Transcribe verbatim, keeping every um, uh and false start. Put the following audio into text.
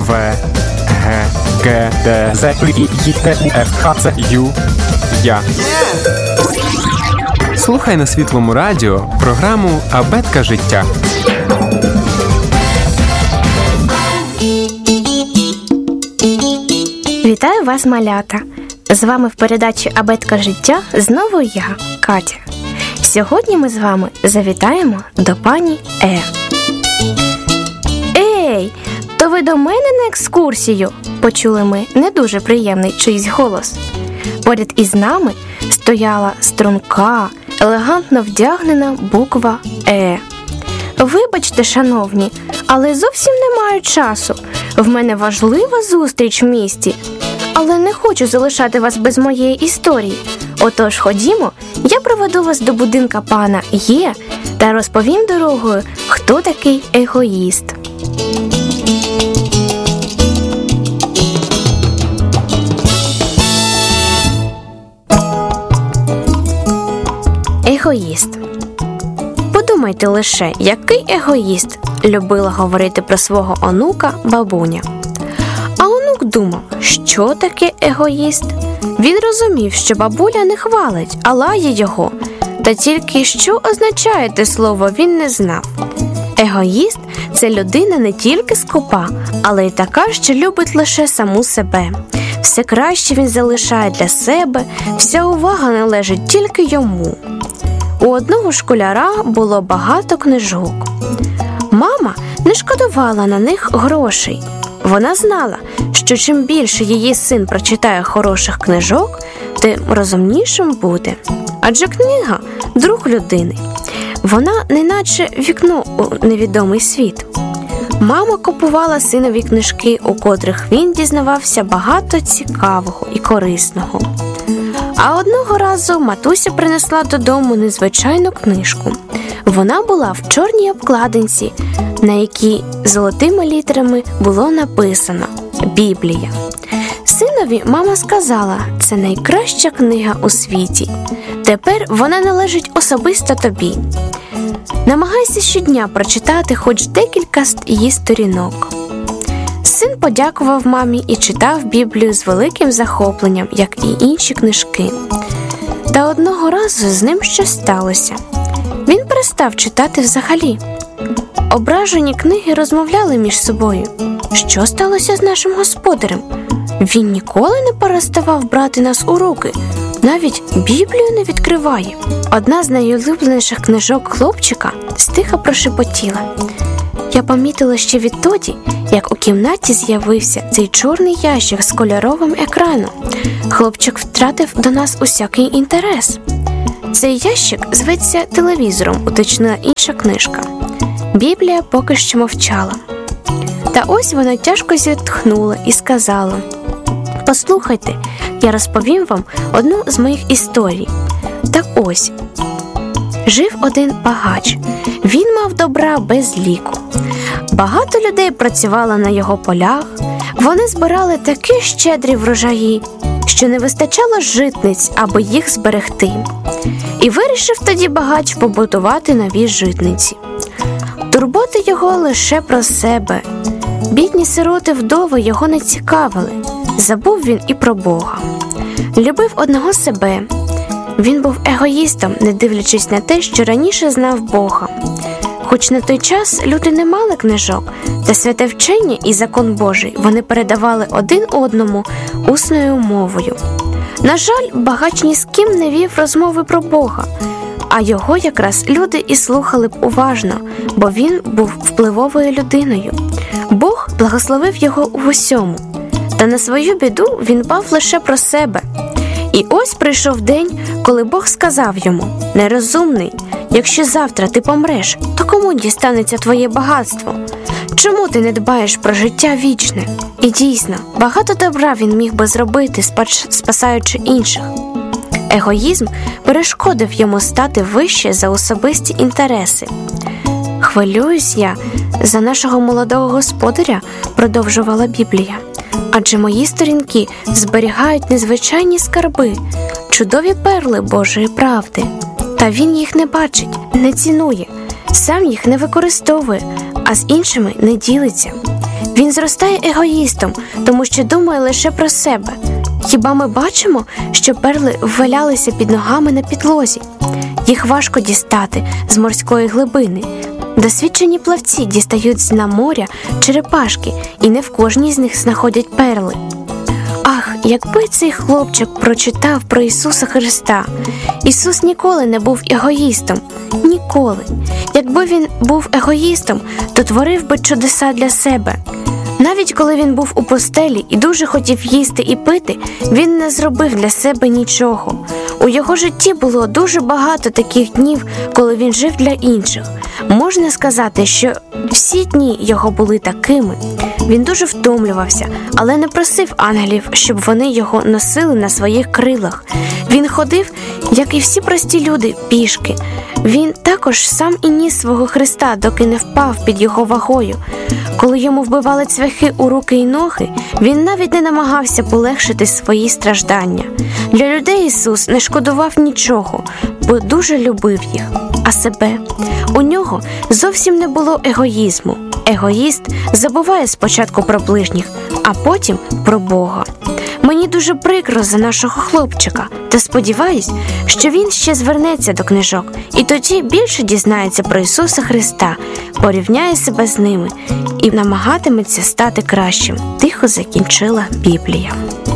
В, Г, Г, Д, З, І, Й, Т, У, Ф, Х, Ц, Ю, Я. Слухай на Світлому радіо програму «Абетка життя». Вітаю вас, малята! З вами в передачі «Абетка життя» знову я, Катя. Сьогодні ми з вами завітаємо до пані Е. Ей, то ви до мене на екскурсію? Почули ми не дуже приємний чийсь голос. Поряд із нами стояла струнка, елегантно вдягнена буква Е. Вибачте, шановні, але зовсім не маю часу. В мене важлива зустріч в місті. Але не хочу залишати вас без моєї історії. Отож, ходімо, я проведу вас до будинка пана Є та розповім дорогою, хто такий егоїст. Егоїст. Подумайте лише, який егоїст любила говорити про свого онука бабуня. А онук думав, що таке егоїст? Він розумів, що бабуля не хвалить, а лає його. Та тільки що означає те слово, він не знав. Егоїст – це людина не тільки скупа, але й така, що любить лише саму себе. Все краще він залишає для себе, вся увага належить тільки йому. У одного школяра було багато книжок. Мама не шкодувала на них грошей. Вона знала, що чим більше її син прочитає хороших книжок, тим розумнішим буде. Адже книга – друг людини. Вона неначе вікно у невідомий світ. Мама купувала синові книжки, у котрих він дізнавався багато цікавого і корисного. А одного разу матуся принесла додому незвичайну книжку. Вона була в чорній обкладинці, на якій золотими літерами було написано «Біблія». Синові мама сказала, це найкраща книга у світі. Тепер вона належить особисто тобі. Намагайся щодня прочитати хоч декілька з її сторінок. Син подякував мамі і читав Біблію з великим захопленням, як і інші книжки. Та одного разу з ним щось сталося. Він перестав читати взагалі. Ображені книги розмовляли між собою. Що сталося з нашим господарем? Він ніколи не переставав брати нас у руки. Навіть Біблію не відкриває. Одна з найулюбленіших книжок хлопчика стиха прошепотіла. Я помітила ще відтоді, як у кімнаті з'явився цей чорний ящик з кольоровим екраном. Хлопчик втратив до нас усякий інтерес. Цей ящик зветься телевізором, уточнила інша книжка. Біблія поки що мовчала. Та ось вона тяжко зітхнула і сказала: послухайте, я розповім вам одну з моїх історій. Так ось, жив один багач. Він мав добра без ліку. Багато людей працювало на його полях. Вони збирали такі щедрі врожаї, що не вистачало житниць, аби їх зберегти. І вирішив тоді багач побудувати нові житниці. Турботи його лише про себе. Бідні сироти-вдови його не цікавили. Забув він і про Бога. Любив одного себе. Він був егоїстом, не дивлячись на те, що раніше знав Бога. Хоч на той час люди не мали книжок, та святе вчення і закон Божий вони передавали один одному усною мовою. На жаль, багач ні з ким не вів розмови про Бога, а його якраз люди і слухали б уважно, бо він був впливовою людиною. Бог благословив його у всьому, та на свою біду він дбав лише про себе. І ось прийшов день, коли Бог сказав йому: «Нерозумний, якщо завтра ти помреш, то кому дістанеться твоє багатство? Чому ти не дбаєш про життя вічне?» І дійсно, багато добра він міг би зробити, спасаючи інших. Егоїзм перешкодив йому стати вище за особисті інтереси. «Хвилююсь я за нашого молодого господаря», – продовжувала Біблія. «Адже мої сторінки зберігають незвичайні скарби, чудові перли Божої правди. Та він їх не бачить, не цінує, сам їх не використовує, а з іншими не ділиться. Він зростає егоїстом, тому що думає лише про себе. Хіба ми бачимо, що перли валялися під ногами на підлозі? Їх важко дістати з морської глибини. Досвідчені плавці дістають з дна моря черепашки, і не в кожній з них знаходять перли. Ах, якби цей хлопчик прочитав про Ісуса Христа! Ісус ніколи не був егоїстом. Ніколи. Якби він був егоїстом, то творив би чудеса для себе. Навіть коли він був у постелі і дуже хотів їсти і пити, він не зробив для себе нічого. У його житті було дуже багато таких днів, коли він жив для інших. Можна сказати, що всі дні його були такими. Він дуже втомлювався, але не просив ангелів, щоб вони його носили на своїх крилах. Він ходив, як і всі прості люди, пішки. Він також сам і ніс свого Христа, доки не впав під його вагою. Коли йому вбивали цвяхи у руки й ноги, він навіть не намагався полегшити свої страждання. Для людей Ісус не шкодував нічого, бо дуже любив їх. А себе? У нього зовсім не було егоїзму. Егоїст забуває спочатку про ближніх, а потім про Бога. Мені дуже прикро за нашого хлопчика, та сподіваюсь, що він ще звернеться до книжок і тоді більше дізнається про Ісуса Христа, порівняє себе з ними і намагатиметься стати кращим. Тихо закінчила Біблія.